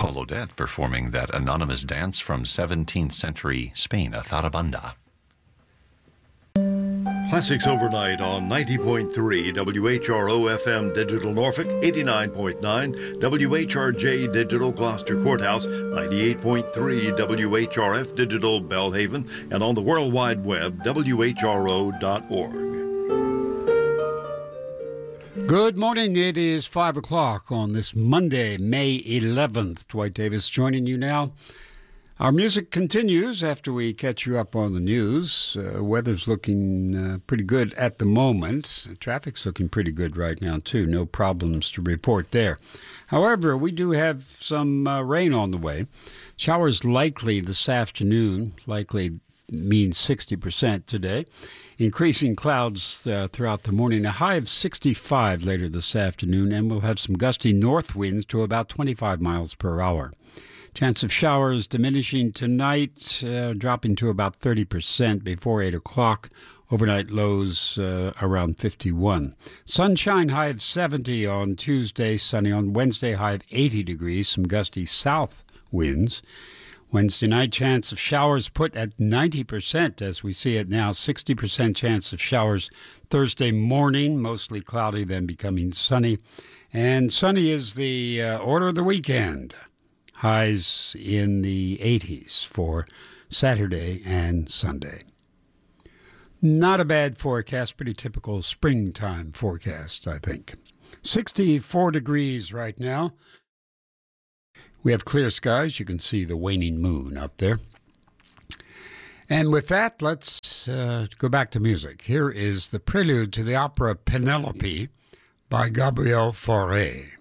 Antonio Lodet performing that anonymous dance from 17th century Spain, a zarabanda. Classics Overnight on 90.3 WHRO FM Digital Norfolk, 89.9 WHRJ Digital Gloucester Courthouse, 98.3 WHRF Digital Belhaven, and on the World Wide Web, WHRO.org. Good morning. It is 5 o'clock on this Monday, May 11th. Dwight Davis joining you now. Our music continues after we catch you up on the news. Weather's looking pretty good at the moment. Traffic's looking pretty good right now, too. No problems to report there. However, we do have some rain on the way. Showers likely this afternoon. Likely means 60% today. Increasing clouds throughout the morning. A high of 65 later this afternoon. And we'll have some gusty north winds to about 25 miles per hour. Chance of showers diminishing tonight, dropping to about 30% before 8 o'clock. Overnight lows around 51. Sunshine, high of 70 on Tuesday. Sunny on Wednesday, high of 80 degrees. Some gusty south winds. Wednesday night, chance of showers put at 90% as we see it now. 60% chance of showers Thursday morning, mostly cloudy, then becoming sunny. And sunny is the order of the weekend. Highs in the 80s for Saturday and Sunday. Not a bad forecast, pretty typical springtime forecast, I think. 64 degrees right now. We have clear skies. You can see the waning moon up there. And with that, let's go back to music. Here is the prelude to the opera Penelope by Gabriel Fauré.